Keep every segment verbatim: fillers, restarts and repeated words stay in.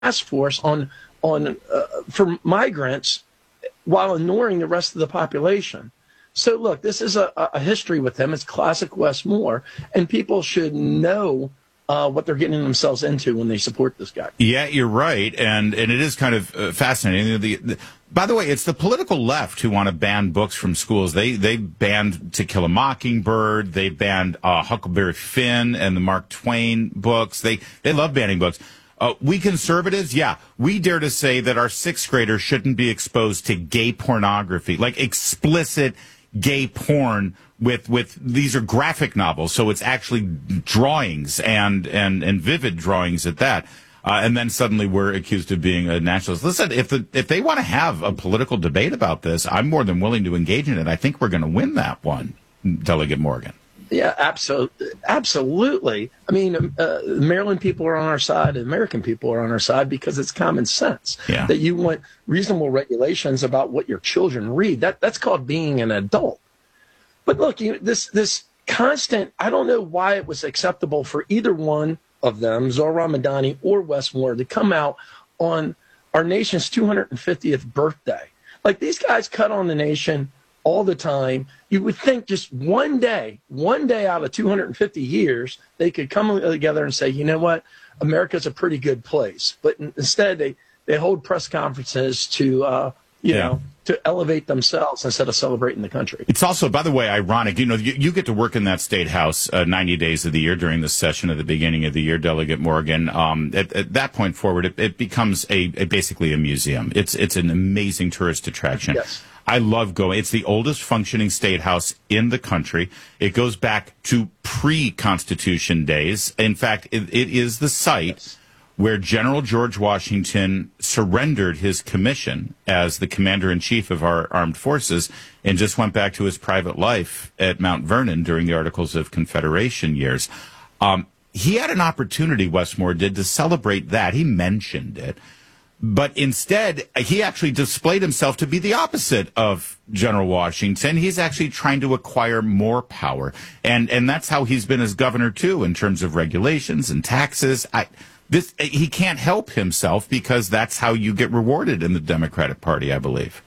task force on on uh, for migrants while ignoring the rest of the population. So look, this is a, a history with them. It's classic Wes Moore, and people should know uh, what they're getting themselves into when they support this guy. Yeah, you're right, and and it is kind of uh, fascinating. The, the, by the way, it's the political left who want to ban books from schools. They they banned To Kill a Mockingbird. They banned uh, Huckleberry Finn and the Mark Twain books. They they love banning books. Uh, we conservatives, yeah, we dare to say that our sixth graders shouldn't be exposed to gay pornography, like explicit gay porn with, with, these are graphic novels, so it's actually drawings and, and, and vivid drawings at that. Uh, and then suddenly we're accused of being a nationalist. Listen, if the, if they want to have a political debate about this, I'm more than willing to engage in it. I think we're going to win that one, Delegate Morgan. Yeah, absolutely. Absolutely. I mean, uh, Maryland people are on our side, and American people are on our side because it's common sense yeah. that you want reasonable regulations about what your children read. That that's called being an adult. But look, you, this this constant. I don't know why it was acceptable for either one of them, Zohran Madani or Wes Moore, to come out on our nation's two hundred fiftieth birthday. Like, these guys cut on the nation all the time. You would think just one day, one day out of two hundred fifty years, they could come together and say, you know what, America's a pretty good place. But instead, they, they hold press conferences to, uh, you yeah. know, to elevate themselves instead of celebrating the country. It's also, by the way, ironic. You know, you, you get to work in that state house uh, ninety days of the year during the session at the beginning of the year, Delegate Morgan. Um, at, at that point forward, it, it becomes a, a basically a museum. It's it's an amazing tourist attraction. Yes. I love going. It's the oldest functioning state house in the country. It goes back to pre-Constitution days. In fact, it, it is the site yes. where General George Washington surrendered his commission as the commander-in-chief of our armed forces and just went back to his private life at Mount Vernon during the Articles of Confederation years. Um, he had an opportunity, Wes Moore did, to celebrate that. He mentioned it. But instead, he actually displayed himself to be the opposite of General Washington. He's actually trying to acquire more power. And and that's how he's been as governor, too, in terms of regulations and taxes. I, this he can't help himself because that's how you get rewarded in the Democratic Party, I believe.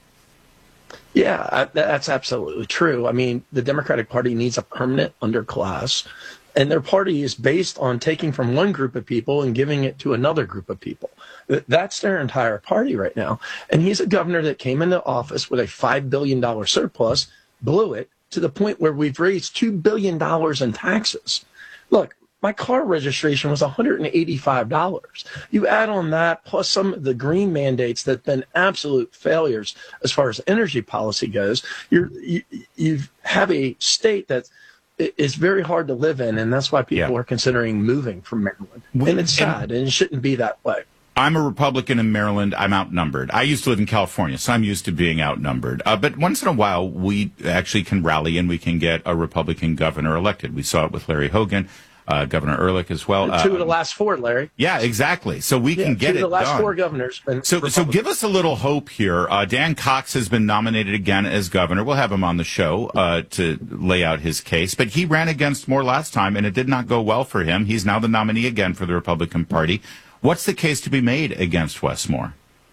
Yeah, that's absolutely true. I mean, the Democratic Party needs a permanent underclass. And their party is based on taking from one group of people and giving it to another group of people. That's their entire party right now. And he's a governor that came into office with a five billion dollars surplus, blew it to the point where we've raised two billion dollars in taxes. Look, my car registration was one hundred eighty-five dollars. You add on that, plus some of the green mandates that have been absolute failures as far as energy policy goes, you're, you you have a state that's it's very hard to live in, and that's why people yeah. are considering moving from Maryland. And it's sad, and it shouldn't be that way. I'm a Republican in Maryland. I'm outnumbered. I used to live in California, so I'm used to being outnumbered. Uh, but once in a while, we actually can rally and we can get a Republican governor elected. We saw it with Larry Hogan, uh, Governor Ehrlich as well. Uh, two of the uh, last four, Larry. Yeah, exactly. So we yeah, can get two it of the last done. four governors. So, so give us a little hope here. Uh, Dan Cox has been nominated again as governor. We'll have him on the show uh, to lay out his case. But he ran against Moore last time, and it did not go well for him. He's now the nominee again for the Republican Party. What's the case to be made against Wes Moore?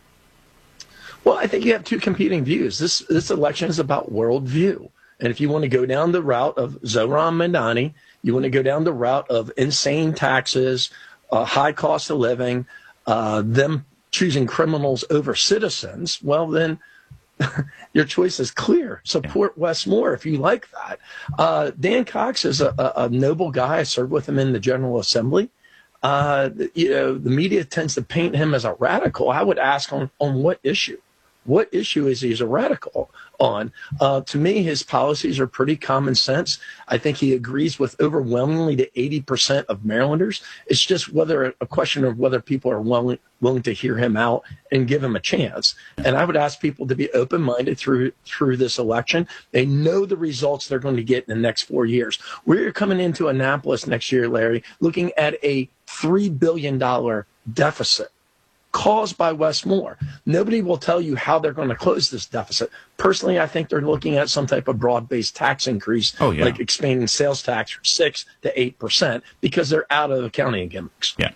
Well, I think you have two competing views. This this election is about worldview. And if you want to go down the route of Zohran Madani, you want to go down the route of insane taxes, uh, high cost of living, uh, them choosing criminals over citizens, well, then your choice is clear. Support yeah. Wes Moore if you like that. Uh, Dan Cox is a, a, a noble guy. I served with him in the General Assembly. Uh, you know, the media tends to paint him as a radical. I would ask on, on what issue? What issue is he a radical on? Uh, to me, his policies are pretty common sense. I think he agrees with overwhelmingly to eighty percent of Marylanders. It's just whether a question of whether people are willing, willing to hear him out and give him a chance. And I would ask people to be open-minded through through this election. They know the results they're going to get in the next four years. We're coming into Annapolis next year, Larry, looking at a three billion dollars deficit caused by Wes Moore. Nobody will tell you how they're going to close this deficit. Personally, I think they're looking at some type of broad-based tax increase, oh, yeah. like expanding sales tax from six to eight percent, because they're out of accounting gimmicks. Yeah.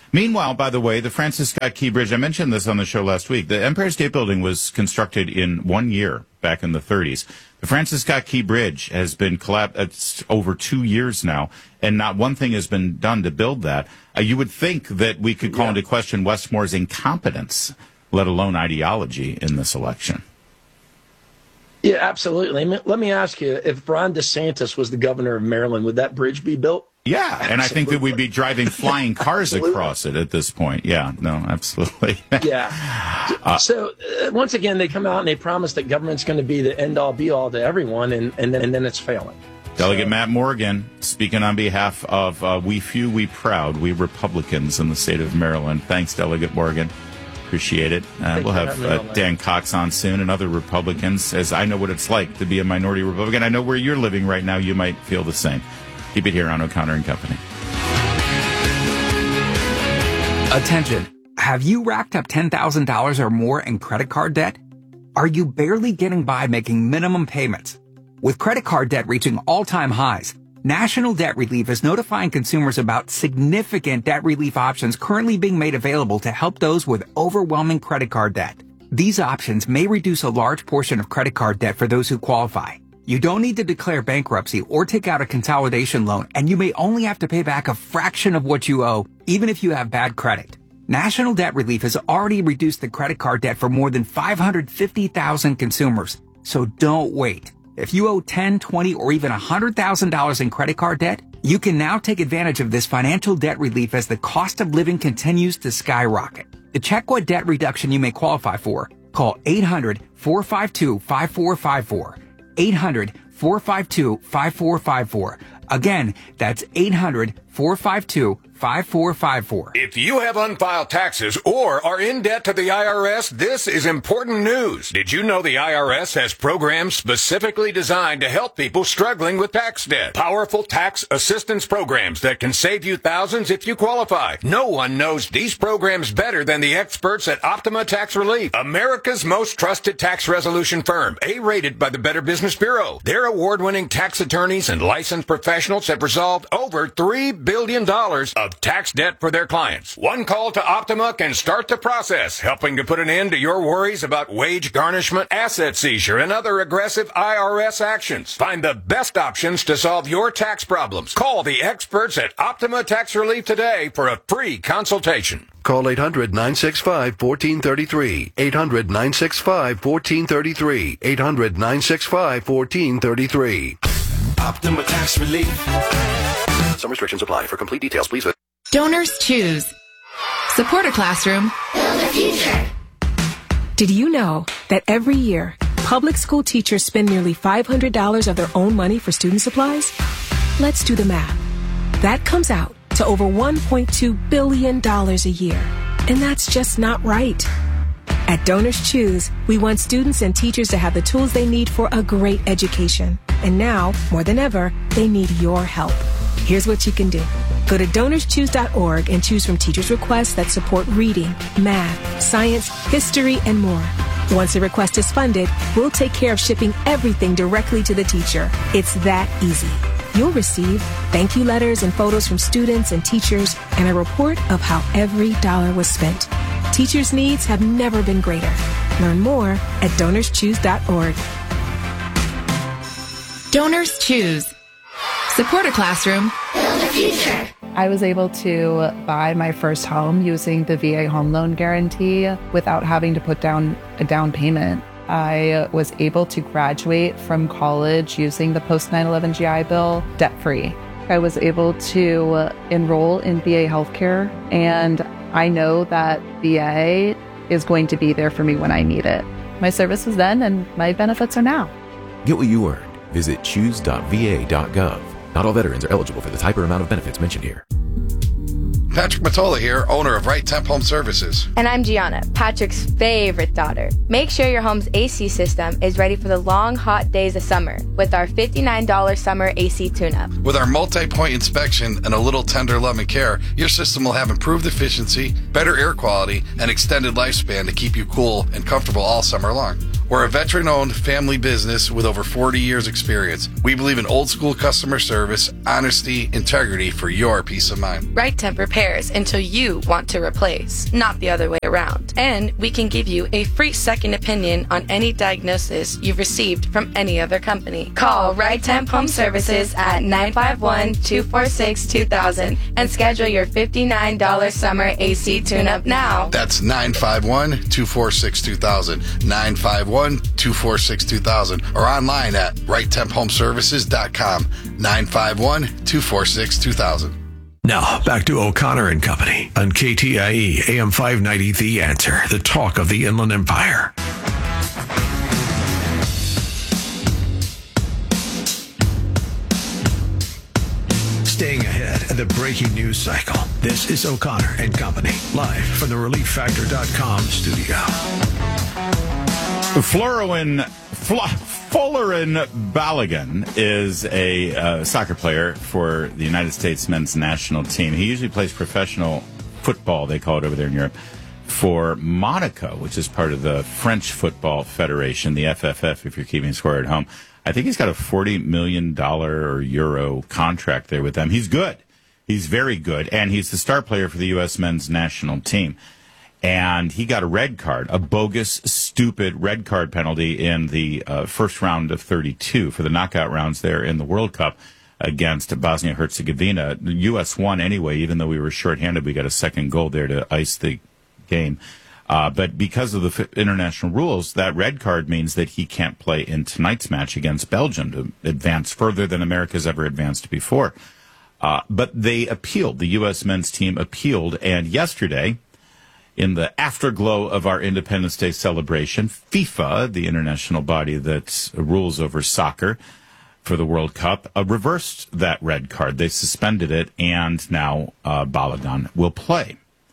Meanwhile, by the way, the Francis Scott Key Bridge, I mentioned this on the show last week. The Empire State Building was constructed in one year back in the thirties. The Francis Scott Key Bridge has been collapsed. It's over two years now, and not one thing has been done to build that. Uh, you would think that we could call yeah. into question Westmore's incompetence, let alone ideology, in this election. Yeah, absolutely. Let me ask you, if Ron DeSantis was the governor of Maryland, would that bridge be built? Yeah, absolutely. And I think that we'd be driving flying cars across it at this point. Yeah, no, absolutely. yeah. Uh, so, uh, once again, they come out and they promise that government's going to be the end-all, be-all to everyone, and, and, then, and then it's failing. Delegate so, Matt Morgan, speaking on behalf of uh, We Few, We Proud, we Republicans in the state of Maryland. Thanks, Delegate Morgan. Appreciate it. Uh, we'll have uh, Dan Cox on soon and other Republicans, as I know what it's like to be a minority Republican. I know where you're living right now. You might feel the same. Keep it here on O'Connor and Company. Attention. Have you racked up ten thousand dollars or more in credit card debt? Are you barely getting by making minimum payments? With credit card debt reaching all-time highs, National Debt Relief is notifying consumers about significant debt relief options currently being made available to help those with overwhelming credit card debt. These options may reduce a large portion of credit card debt for those who qualify. You don't need to declare bankruptcy or take out a consolidation loan, and you may only have to pay back a fraction of what you owe, even if you have bad credit. National Debt Relief has already reduced the credit card debt for more than five hundred fifty thousand consumers. So don't wait. If you owe ten, twenty, or even one hundred thousand dollars in credit card debt, you can now take advantage of this financial debt relief as the cost of living continues to skyrocket. To check what debt reduction you may qualify for, call eight hundred, four five two, five four five four. eight hundred, four five two, five four five four. Again, that's eight hundred, four five two, five four five four. If you have unfiled taxes or are in debt to the I R S, this is important news. Did you know the I R S has programs specifically designed to help people struggling with tax debt? Powerful tax assistance programs that can save you thousands if you qualify. No one knows these programs better than the experts at Optima Tax Relief, America's most trusted tax resolution firm, A-rated by the Better Business Bureau. Their award-winning tax attorneys and licensed professionals have resolved over three billion dollars of tax debt for their clients. One call to Optima can start the process, helping to put an end to your worries about wage garnishment, asset seizure, and other aggressive I R S actions. Find the best options to solve your tax problems. Call the experts at Optima Tax Relief today for a free consultation. Call eight hundred, nine six five, one four three three. eight hundred, nine six five, one four three three. eight hundred, nine six five, one four three three. Optima Tax Relief. Some restrictions apply. For complete details, please visit Donors Choose. Support a classroom. Build a future. Did you know that every year, public school teachers spend nearly five hundred dollars of their own money for student supplies? Let's do the math. That comes out to over one point two billion dollars a year. And that's just not right. At Donors Choose, we want students and teachers to have the tools they need for a great education. And now, more than ever, they need your help. Here's what you can do. Go to donors choose dot org and choose from teachers' requests that support reading, math, science, history, and more. Once a request is funded, we'll take care of shipping everything directly to the teacher. It's that easy. You'll receive thank you letters and photos from students and teachers and a report of how every dollar was spent. Teachers' needs have never been greater. Learn more at donors choose dot org. Donors Choose. Support a classroom. Build a future. I was able to buy my first home using the V A home loan guarantee without having to put down a down payment. I was able to graduate from college using the post nine eleven G I Bill debt-free. I was able to enroll in V A healthcare, and I know that V A is going to be there for me when I need it. My service was then, and my benefits are now. Get what you earned. Visit choose dot v a dot gov. Not all veterans are eligible for the type or amount of benefits mentioned here. Patrick Matola here, owner of Right Temp Home Services. And I'm Gianna, Patrick's favorite daughter. Make sure your home's A C system is ready for the long, hot days of summer with our fifty-nine dollars summer A C tune-up. With our multi-point inspection and a little tender love and care, your system will have improved efficiency, better air quality, and extended lifespan to keep you cool and comfortable all summer long. We're a veteran-owned family business with over forty years experience. We believe in old-school customer service, honesty, integrity for your peace of mind. Right Temp repairs until you want to replace, not the other way around. And we can give you a free second opinion on any diagnosis you've received from any other company. Call Right Temp Home Services at nine five one, two four six, two thousand and schedule your fifty-nine dollars summer A C tune-up now. That's nine five one, two four six, two thousand, nine five one, two four six, two thousand, or online at right temp home services dot com, nine five one, two four six, two thousand. Now, back to O'Connor and Company on K T I E, A M five ninety, The Answer, the talk of the Inland Empire. Staying ahead of the breaking news cycle. This is O'Connor and Company, live from the relief factor dot com studio. Florin, Fl- Folarin Balogun is a uh, soccer player for the United States men's national team. He usually plays professional football, they call it over there in Europe, for Monaco, which is part of the French Football Federation, the F F F, if you're keeping score at home. I think he's got a forty million dollars or euro contract there with them. He's good. He's very good. And he's the star player for the U S men's national team. And he got a red card, a bogus, stupid red card penalty in the uh, first round of thirty-two for the knockout rounds there in the World Cup against Bosnia-Herzegovina. The U S won anyway, even though we were shorthanded. We got a second goal there to ice the game. Uh, but because of the f- international rules, that red card means that he can't play in tonight's match against Belgium to advance further than America's ever advanced before. Uh, but they appealed. The U S men's team appealed. And yesterday, in the afterglow of our Independence Day celebration, FIFA, the international body that rules over soccer for the World Cup, uh, reversed that red card. They suspended it, and now uh, Balogun will play.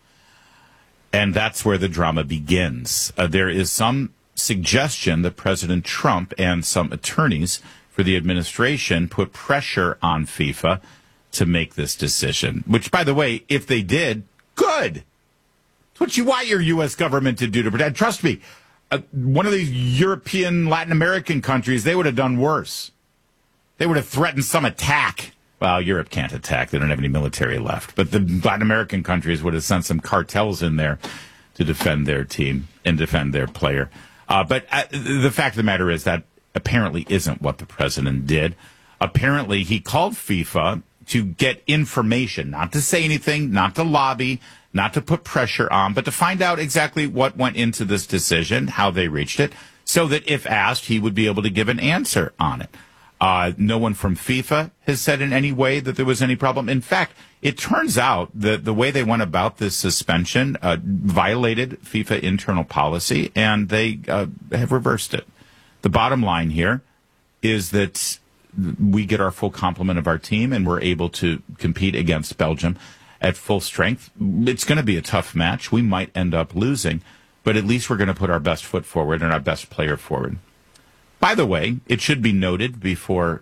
And that's where the drama begins. Uh, there is some suggestion that President Trump and some attorneys for the administration put pressure on FIFA to make this decision, which, by the way, if they did, good. It's what you want your U S government to do to protect. Trust me, uh, one of these European, Latin American countries, they would have done worse. They would have threatened some attack. Well, Europe can't attack. They don't have any military left. But the Latin American countries would have sent some cartels in there to defend their team and defend their player. Uh, but uh, the fact of the matter is that apparently isn't what the president did. Apparently, he called FIFA to get information, not to say anything, not to lobby, not to put pressure on, but to find out exactly what went into this decision, how they reached it, so that if asked, he would be able to give an answer on it. Uh, no one from FIFA has said in any way that there was any problem. In fact, it turns out that the way they went about this suspension uh, violated FIFA internal policy, and they uh, have reversed it. The bottom line here is that we get our full complement of our team, and we're able to compete against Belgium at full strength. It's going to be a tough match. We might end up losing, but at least we're going to put our best foot forward and our best player forward. By the way, it should be noted before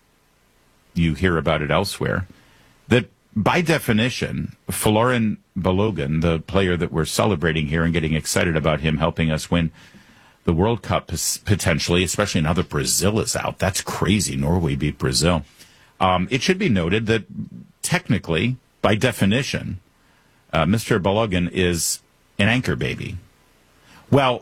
you hear about it elsewhere that by definition, Folarin Balogun, the player that we're celebrating here and getting excited about him helping us win the World Cup potentially, especially now that Brazil is out. That's crazy. Norway beat Brazil. Um, it should be noted that technically, by definition, uh, Mister Balogun is an anchor baby. Well,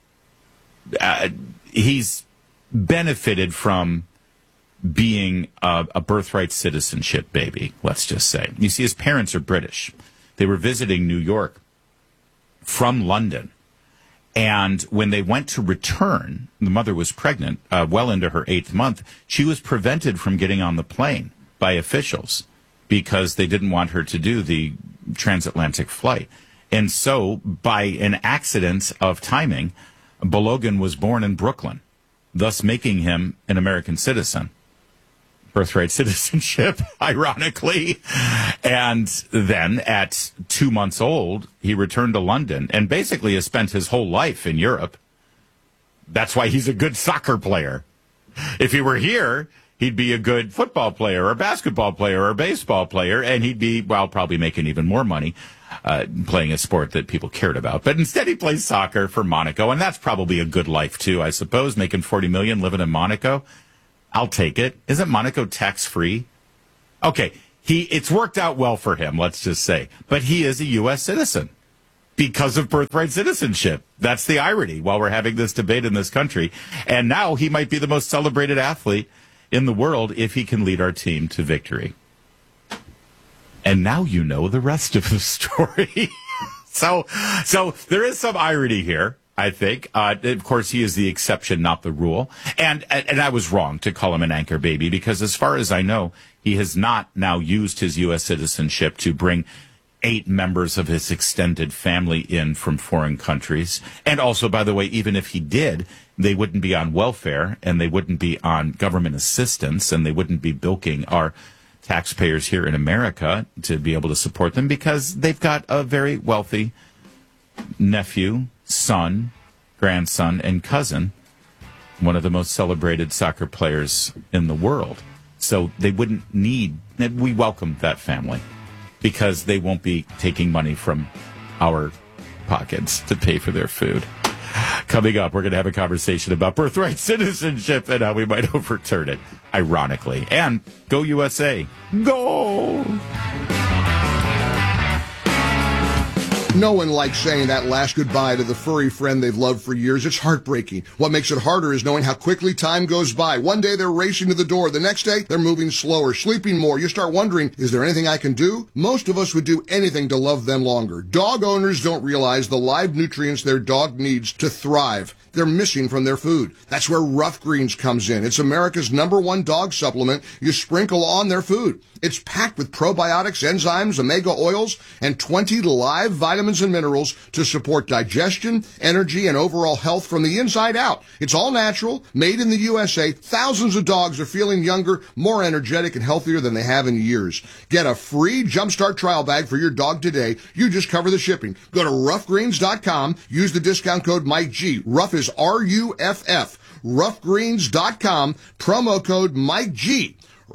uh, he's benefited from being a, a birthright citizenship baby, let's just say. You see, his parents are British. They were visiting New York from London. And when they went to return, the mother was pregnant, uh, well into her eighth month. She was prevented from getting on the plane by officials because they didn't want her to do the transatlantic flight. And so, by an accident of timing, Balogun was born in Brooklyn, thus making him an American citizen. Birthright citizenship, ironically. And then at two months old, he returned to London and basically has spent his whole life in Europe. That's why he's a good soccer player. If he were here, he'd be a good football player or basketball player or baseball player, and he'd be, well, probably making even more money. uh, playing a sport that people cared about. But instead he plays soccer for Monaco, and that's probably a good life too, I suppose, making forty million dollars living in Monaco. I'll take it. Isn't Monaco tax-free? Okay, he it's worked out well for him, let's just say. But he is a U S citizen because of birthright citizenship. That's the irony while we're having this debate in this country. And now he might be the most celebrated athlete in the world if he can lead our team to victory. And now you know the rest of the story. so, so there is some irony here, I think. Uh, of course, he is the exception, not the rule. And, and I was wrong to call him an anchor baby because as far as I know, he has not now used his U S citizenship to bring eight members of his extended family in from foreign countries. And also, by the way, even if he did, they wouldn't be on welfare and they wouldn't be on government assistance and they wouldn't be bilking our taxpayers here in America to be able to support them because they've got a very wealthy nephew, son, grandson, and cousin, one of the most celebrated soccer players in the world. So they wouldn't need, we welcome that family because they won't be taking money from our pockets to pay for their food. Coming up, we're going to have a conversation about birthright citizenship and how we might overturn it, ironically. And go U S A. Go! No one likes saying that last goodbye to the furry friend they've loved for years. It's heartbreaking. What makes it harder is knowing how quickly time goes by. One day they're racing to the door. The next day they're moving slower, sleeping more. You start wondering, is there anything I can do? Most of us would do anything to love them longer. Dog owners don't realize the live nutrients their dog needs to thrive. They're missing from their food. That's where Rough Greens comes in. It's America's number one dog supplement you sprinkle on their food. It's packed with probiotics, enzymes, omega oils, and twenty live vitamins and minerals to support digestion, energy, and overall health from the inside out. It's all natural, made in the U S A. Thousands of dogs are feeling younger, more energetic, and healthier than they have in years. Get a free Jumpstart trial bag for your dog today. You just cover the shipping. Go to rough greens dot com. Use the discount code Mike G. Rough is R U F F. rough greens dot com. Promo code Mike G.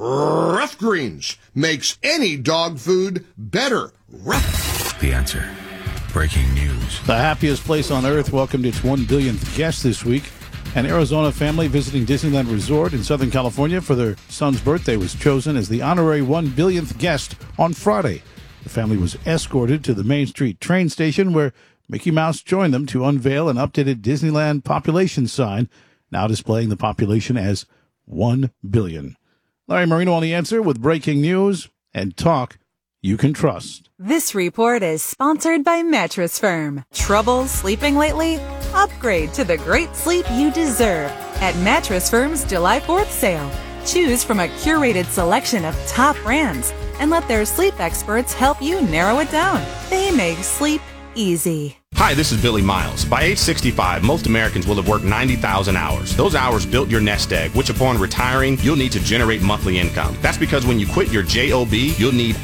Rough Greens makes any dog food better. Rough. The Answer. Breaking news. The happiest place on earth welcomed its one billionth guest this week. An Arizona family visiting Disneyland Resort in Southern California for their son's birthday was chosen as the honorary one billionth guest on Friday. The family was escorted to the Main Street train station where Mickey Mouse joined them to unveil an updated Disneyland population sign, now displaying the population as one billion. Larry Marino on The Answer with breaking news and talk you can trust. This report is sponsored by Mattress Firm. Trouble sleeping lately? Upgrade to the great sleep you deserve at Mattress Firm's July fourth sale. Choose from a curated selection of top brands and let their sleep experts help you narrow it down. They make sleep easy. Hi, this is Billy Miles. By age sixty-five, most Americans will have worked ninety thousand hours. Those hours built your nest egg, which upon retiring, you'll need to generate monthly income. That's because when you quit your job, you'll need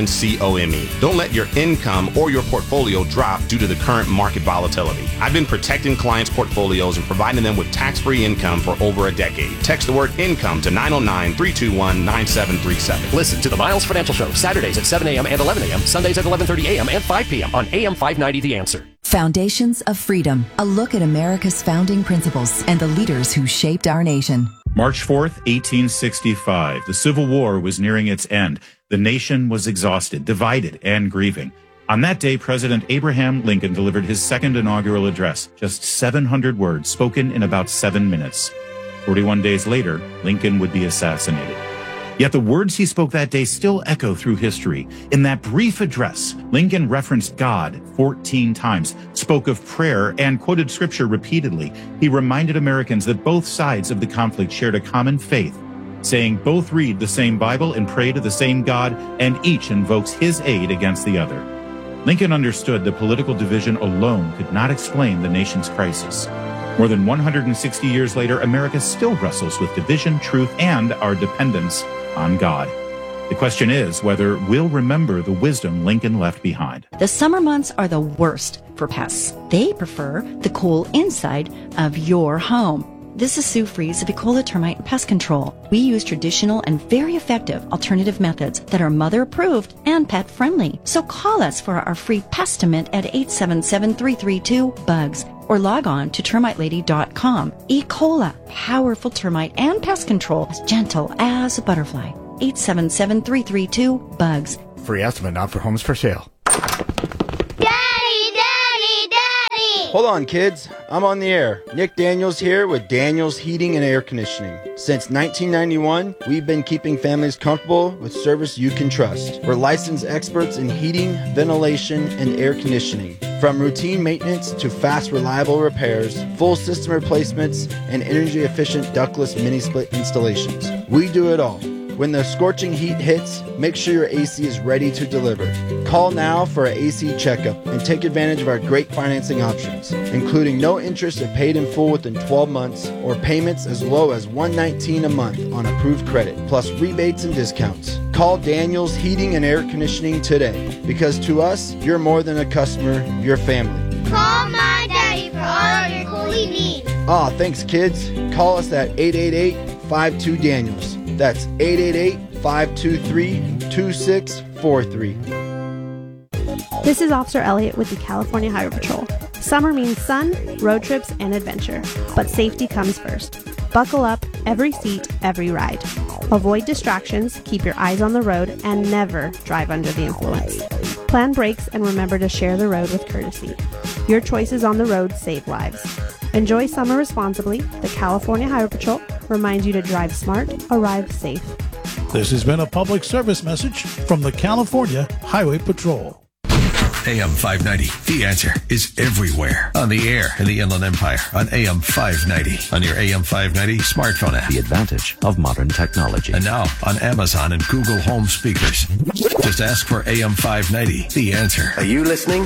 income. Don't let your income or your portfolio drop due to the current market volatility. I've been protecting clients' portfolios and providing them with tax-free income for over a decade. Text the word income to nine oh nine, three two one, nine seven three seven. Listen to the Miles Financial Show, Saturdays at seven a.m. and eleven a.m., Sundays at eleven thirty a.m. and five p.m. on A M five ninety The Answer. Foundations of Freedom, a look at America's founding principles and the leaders who shaped our nation. March fourth, eighteen sixty-five. The Civil War was nearing its end. The nation was exhausted, divided, and grieving. On that day, President Abraham Lincoln delivered his second inaugural address, just seven hundred words spoken in about seven minutes. forty-one days later, Lincoln would be assassinated. Yet the words he spoke that day still echo through history. In that brief address, Lincoln referenced God fourteen times, spoke of prayer, and quoted scripture repeatedly. He reminded Americans that both sides of the conflict shared a common faith, saying both read the same Bible and pray to the same God, and each invokes his aid against the other. Lincoln understood that political division alone could not explain the nation's crisis. More than one hundred sixty years later, America still wrestles with division, truth, and our dependence on God. The question is whether we'll remember the wisdom Lincoln left behind. The summer months are the worst for pests. They prefer the cool inside of your home. This is Sue Fries of Ecola Termite and Pest Control. We use traditional and very effective alternative methods that are mother approved and pet friendly. So call us for our free Pestimate at eight seven seven, three three two, BUGS or log on to termite lady dot com. Ecola, powerful termite and pest control, as gentle as a butterfly. eight seven seven, three three two, BUGS. Free estimate not for homes for sale. Hold on, kids. I'm on the air. Nick Daniels here with Daniels Heating and Air Conditioning. Since nineteen ninety-one, we've been keeping families comfortable with service you can trust. We're licensed experts in heating, ventilation, and air conditioning. From routine maintenance to fast, reliable repairs, full system replacements, and energy-efficient ductless mini-split installations. We do it all. When the scorching heat hits, make sure your A C is ready to deliver. Call now for an A C checkup and take advantage of our great financing options, including no interest if paid in full within twelve months or payments as low as one hundred nineteen dollars a month on approved credit, plus rebates and discounts. Call Daniels Heating and Air Conditioning today, because to us, you're more than a customer, you're family. Call my daddy for all of your cooling needs. Ah, thanks, kids. Call us at eight eight eight, five two, Daniels. That's eight eight eight, five two three, two six four three. This is Officer Elliott with the California Highway Patrol. Summer means sun, road trips, and adventure, but safety comes first. Buckle up, every seat, every ride. Avoid distractions, keep your eyes on the road, and never drive under the influence. Plan brakes and remember to share the road with courtesy. Your choices on the road save lives. Enjoy summer responsibly. The California Highway Patrol reminds you to drive smart, arrive safe. This has been a public service message from the California Highway Patrol. A M five ninety, The Answer, is everywhere. On the air in the Inland Empire, on A M five ninety, on your A M five ninety smartphone app. The advantage of modern technology. And now on Amazon and Google Home speakers. Just ask for A M five ninety, The Answer. Are you listening?